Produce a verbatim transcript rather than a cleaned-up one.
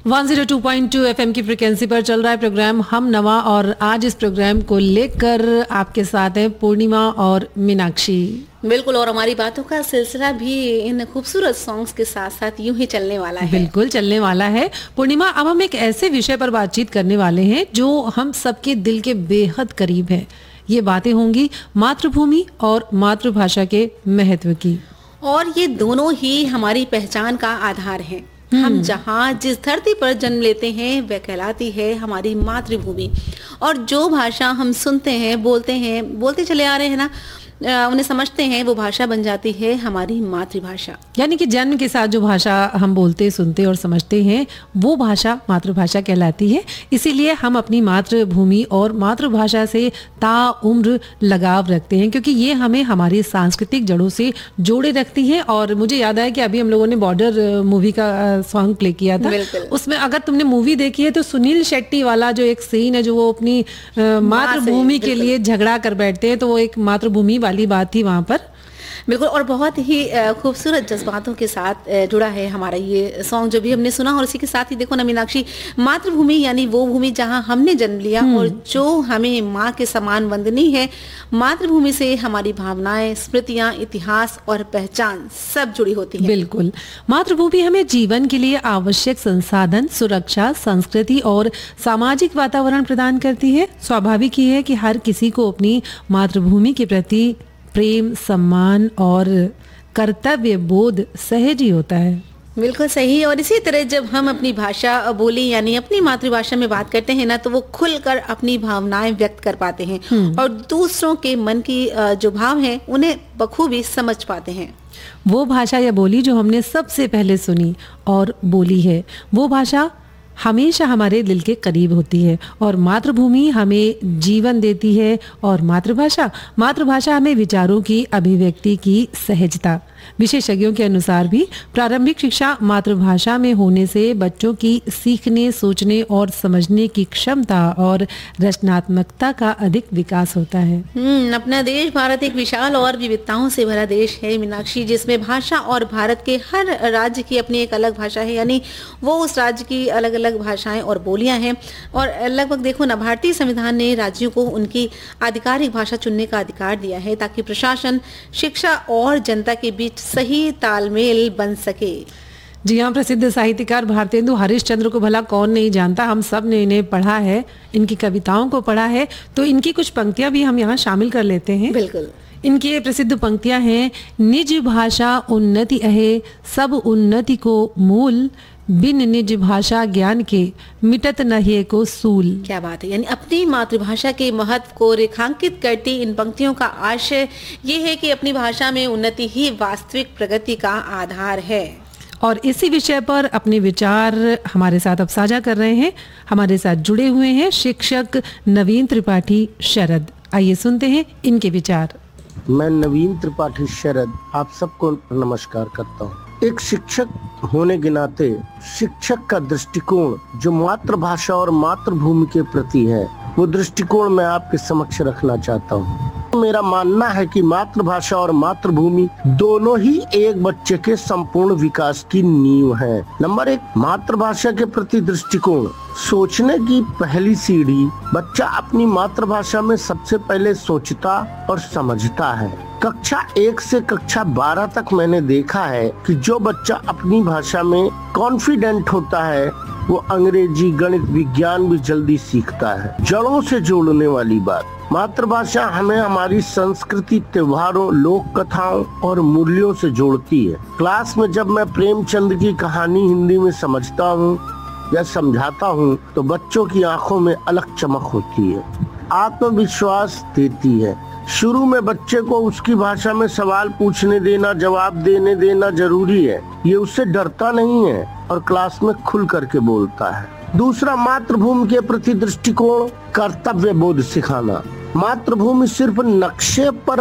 One zero two point two FM की frequency पर चल रहा है प्रोग्राम हम नवा, और आज इस प्रोग्राम को लेकर आपके साथ है पूर्णिमा और मीनाक्षी। बिल्कुल, और हमारी बातों का सिलसिला भी इन खूबसूरत सॉन्ग्स के साथ साथ यूं ही चलने वाला है। बिल्कुल चलने वाला है पूर्णिमा। अब हम एक ऐसे विषय पर बातचीत करने वाले हैं जो हम सबके दिल के बेहद करीब है। ये बातें होंगी मातृभूमि और मातृभाषा के महत्व की, और ये दोनों ही हमारी पहचान का आधार है। हम जहाँ जिस धरती पर जन्म लेते हैं वह कहलाती है हमारी मातृभूमि, और जो भाषा हम सुनते हैं, बोलते हैं, बोलते चले आ रहे हैं ना, उन्हें समझते हैं, वो भाषा बन जाती है हमारी मातृभाषा। यानी कि जन्म के साथ जो भाषा हम बोलते, सुनते और समझते हैं वो भाषा मातृभाषा कहलाती है। इसीलिए हम अपनी मातृभूमि और मातृभाषा से ताउम्र लगाव रखते हैं, क्योंकि ये हमें हमारी सांस्कृतिक जड़ों से जोड़े रखती है। और मुझे याद आया कि अभी हम लोगों ने बॉर्डर मूवी का सॉन्ग प्ले किया था, उसमें अगर तुमने मूवी देखी है तो सुनील शेट्टी वाला जो एक सीन है, जो वो अपनी मातृभूमि के लिए झगड़ा कर बैठते हैं, तो वो एक मातृभूमि वाली बात थी वहां पर। बिल्कुल, और बहुत ही खूबसूरत जज्बातों के साथ जुड़ा है हमारा ये सॉन्ग जो भी हमने सुना। और इसी के साथ ही देखो ना मीनाक्षी, मातृभूमि यानी वो भूमि जहां हमने जन्म लिया और जो हमें माँ के समान वंदनीय है। मातृभूमि से हमारी भावनाएं, स्मृतियां, इतिहास और पहचान सब जुड़ी होती है। बिल्कुल, मातृभूमि हमें जीवन के लिए आवश्यक संसाधन, सुरक्षा, संस्कृति और सामाजिक वातावरण प्रदान करती है। स्वाभाविक ही है कि हर किसी को अपनी मातृभूमि के प्रति प्रेम, सम्मान और कर्तव्य बोध सहज ही होता है। बिल्कुल सही। और इसी तरह जब हम अपनी भाषा बोली यानी अपनी मातृभाषा में बात करते हैं ना, तो वो खुलकर अपनी भावनाएं व्यक्त कर पाते हैं और दूसरों के मन की जो भाव हैं उन्हें बखूबी समझ पाते हैं। वो भाषा या बोली जो हमने सबसे पहले सुनी और बोली है, वो भाषा हमेशा हमारे दिल के करीब होती है। और मातृभूमि हमें जीवन देती है, और मातृभाषा मातृभाषा हमें विचारों की अभिव्यक्ति की सहजता। विशेषज्ञों के अनुसार भी प्रारंभिक शिक्षा मातृभाषा में होने से बच्चों की सीखने, सोचने और समझने की क्षमता और रचनात्मकता का अधिक विकास होता है। हम्म अपना देश भारत एक विशाल और विविधताओं से भरा देश है मीनाक्षी, जिसमें भाषा और भारत के हर राज्य की अपनी एक अलग भाषा है, यानी वो उस राज्य की अलग अलग भाषाएं और बोलियां हैं। और लगभग देखो ना, भारतीय संविधान ने राज्यों को उनकी आधिकारिक भाषा चुनने का अधिकार दिया है, ताकि प्रशासन, शिक्षा और जनता के बीच सही तालमेल बन सके। जी हाँ, प्रसिद्ध साहित्यकार भारतेंदु हरिश्चंद्र को भला कौन नहीं जानता। हम सब ने इन्हें पढ़ा है, इनकी कविताओं को पढ़ा है, तो इनकी कुछ पंक्तियां भी हम यहाँ शामिल कर लेते हैं। बिल्कुल, इनकी प्रसिद्ध पंक्तियां हैं, निज भाषा उन्नति अहे, सब उन्नति को मूल, बिन निज भाषा ज्ञान के मिटत नहिए को सूल। क्या बात है। यानी अपनी मातृभाषा के महत्व को रेखांकित करती इन पंक्तियों का आशय ये है कि अपनी भाषा में उन्नति ही वास्तविक प्रगति का आधार है। और इसी विषय पर अपने विचार हमारे साथ अब साझा कर रहे हैं, हमारे साथ जुड़े हुए हैं शिक्षक नवीन त्रिपाठी शरद। आइए सुनते हैं इनके विचार। मैं नवीन त्रिपाठी शरद आप सबको नमस्कार करता हूँ। एक शिक्षक होने के नाते शिक्षक का दृष्टिकोण जो मातृभाषा और मातृभूमि के प्रति है, वो दृष्टिकोण मैं आपके समक्ष रखना चाहता हूँ। मेरा मानना है कि मातृभाषा और मातृभूमि दोनों ही एक बच्चे के संपूर्ण विकास की नींव है। नंबर एक, मातृभाषा के प्रति दृष्टिकोण। सोचने की पहली सीढ़ी बच्चा अपनी मातृभाषा में सबसे पहले सोचता और समझता है। कक्षा एक से कक्षा बारह तक मैंने देखा है कि जो बच्चा अपनी भाषा में कॉन्फिडेंट होता है वो अंग्रेजी, गणित, विज्ञान भी जल्दी सीखता है। जड़ों से जोड़ने वाली बात, मातृभाषा हमें हमारी संस्कृति, त्योहारों, लोक कथाओं और मूल्यों से जोड़ती है। क्लास में जब मैं प्रेमचंद की कहानी हिंदी में समझता हूँ या समझाता हूँ तो बच्चों की आंखों में अलग चमक होती है, आत्मविश्वास देती है। शुरू में बच्चे को उसकी भाषा में सवाल पूछने देना, जवाब देने देना जरूरी है। ये उससे डरता नहीं है और क्लास में खुल करके बोलता है। दूसरा, मातृभूमि के प्रति दृष्टिकोण, कर्तव्य बोध सिखाना। मातृभूमि सिर्फ नक्शे पर